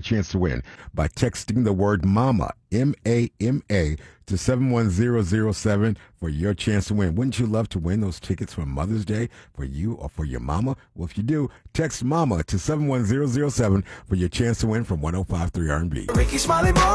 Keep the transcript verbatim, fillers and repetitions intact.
chance to win by texting the word MAMA, M A M A, to seven one zero zero seven for your chance to win. Wouldn't you love to win those tickets for Mother's Day for you or for your mama? Well, if you do, text MAMA to seven one zero zero seven for your chance to win from one oh five point three R and B. Ricky Smiley Boy.